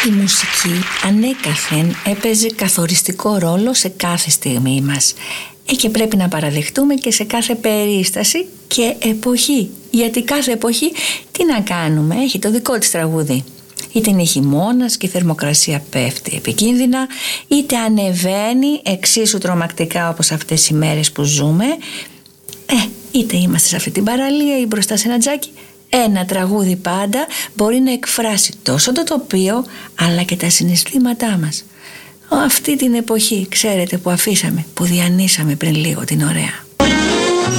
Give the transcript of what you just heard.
Η μουσική ανέκαθεν έπαιζε καθοριστικό ρόλο σε κάθε στιγμή μας. Και πρέπει να παραδεχτούμε και σε κάθε περίσταση και εποχή. Γιατί κάθε εποχή, τι να κάνουμε, έχει το δικό της τραγούδι. Είτε είναι χειμώνας και η θερμοκρασία πέφτει επικίνδυνα, είτε ανεβαίνει εξίσου τρομακτικά όπως αυτές οι μέρες που ζούμε, είτε είμαστε σε αυτή την παραλία ή μπροστά σε ένα τζάκι. Ένα τραγούδι πάντα μπορεί να εκφράσει τόσο το τοπίο αλλά και τα συναισθήματά μας. Αυτή την εποχή, ξέρετε, που αφήσαμε, που διανύσαμε πριν λίγο την ωραία.